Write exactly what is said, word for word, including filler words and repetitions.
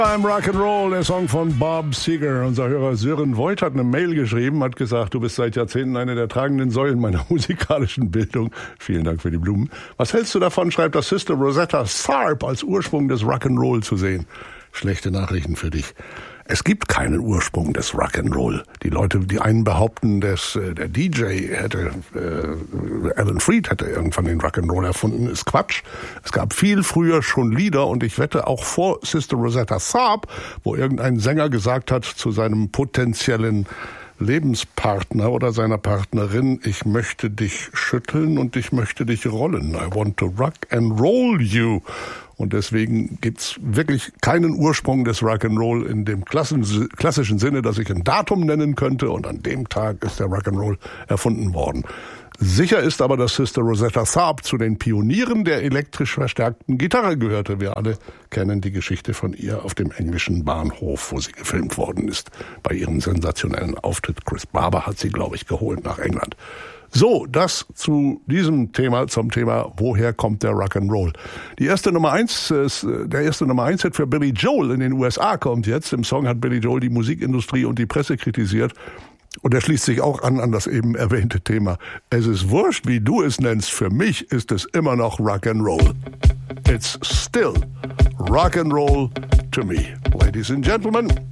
Beim Rock'n'Roll, der Song von Bob Seger. Unser Hörer Sören Voigt hat eine Mail geschrieben, hat gesagt, du bist seit Jahrzehnten eine der tragenden Säulen meiner musikalischen Bildung. Vielen Dank für die Blumen. Was hältst du davon, schreibt das Sister Rosetta Tharpe als Ursprung des Rock'n'Roll zu sehen? Schlechte Nachrichten für dich. Es gibt keinen Ursprung des Rock'n'Roll. Die Leute, die einen behaupten, dass äh, der D J hätte, äh, Alan Freed hätte irgendwann den Rock'n'Roll erfunden, ist Quatsch. Es gab viel früher schon Lieder und ich wette auch vor Sister Rosetta Tharpe, wo irgendein Sänger gesagt hat zu seinem potenziellen Lebenspartner oder seiner Partnerin, ich möchte dich schütteln und ich möchte dich rollen. I want to rock and roll you. Und deswegen gibt's wirklich keinen Ursprung des Rock'n'Roll in dem klassischen Sinne, dass ich ein Datum nennen könnte und an dem Tag ist der Rock'n'Roll erfunden worden. Sicher ist aber, dass Sister Rosetta Tharpe zu den Pionieren der elektrisch verstärkten Gitarre gehörte. Wir alle kennen die Geschichte von ihr auf dem englischen Bahnhof, wo sie gefilmt worden ist. Bei ihrem sensationellen Auftritt. Chris Barber hat sie, glaube ich, geholt nach England. So, das zu diesem Thema, zum Thema, woher kommt der Rock'n'Roll? Die erste Nummer eins, der erste Nummer eins Hit für Billy Joel in den U S A kommt jetzt. Im Song hat Billy Joel die Musikindustrie und die Presse kritisiert. Und er schließt sich auch an an das eben erwähnte Thema. Es ist wurscht, wie du es nennst. Für mich ist es immer noch Rock'n'Roll. It's still Rock'n'Roll to me. Ladies and gentlemen,